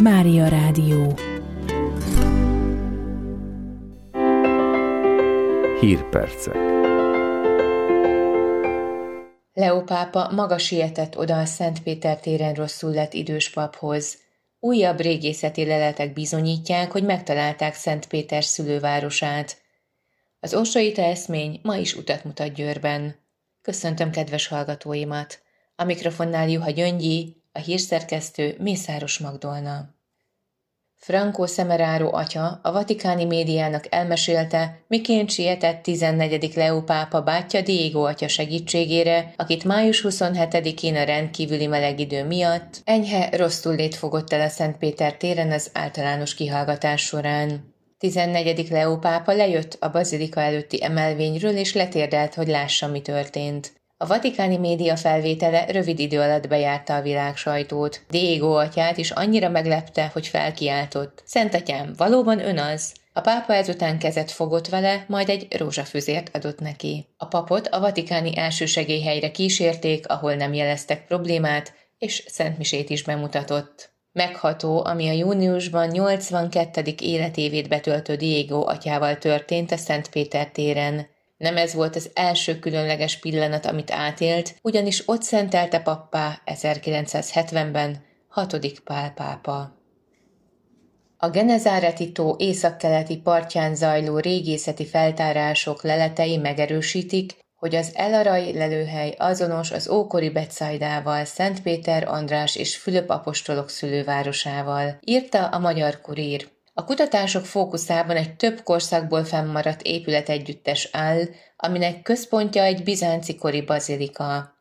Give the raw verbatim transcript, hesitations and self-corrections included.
Mária Rádió. Hírpercek. Leó pápa maga sietett oda a Szentpéter téren rosszul lett idős paphoz. Újabb régészeti leletek bizonyítják, hogy megtalálták Szentpéter szülővárosát. Az orsoita eszmény ma is utat mutat Győrben. Köszöntöm kedves hallgatóimat! A mikrofonnál Juha Gyöngyi, a hírszerkesztő Mészáros Magdolna. Franco Semeraro atya a vatikáni médiának elmesélte, miként sietett tizennegyedik Leó pápa bátyja Diego atya segítségére, akit május huszonhetedikén a rendkívüli meleg idő miatt enyhe rossztullét fogott el a Szentpéter téren az általános kihallgatás során. tizennegyedik Leó pápa lejött a bazilika előtti emelvényről és letérdelt, hogy lássa, mi történt. A vatikáni média felvétele rövid idő alatt bejárta a világ sajtót. Diego atyát is annyira meglepte, hogy felkiáltott. Szentatyám, valóban ön az? A pápa ezután kezet fogott vele, majd egy rózsafüzért adott neki. A papot a vatikáni elsősegélyhelyre kísérték, ahol nem jeleztek problémát, és szentmisét is bemutatott. Megható, ami a júniusban nyolcvankettedik életévét betöltő Diego atyával történt a Szentpéter téren. Nem ez volt az első különleges pillanat, amit átélt, ugyanis ott szentelte pappá ezerkilencszázhetvenben hatodik Pál pápa. A Genezáreti tó északkeleti partján zajló régészeti feltárások leletei megerősítik, hogy az El Araj lelőhely azonos az ókori Betsaidával, Szentpéter, András és Fülöp apostolok szülővárosával, írta a Magyar Kurír. A kutatások fókuszában egy több korszakból fennmaradt épületegyüttes áll, aminek központja egy bizánci kori bazilika.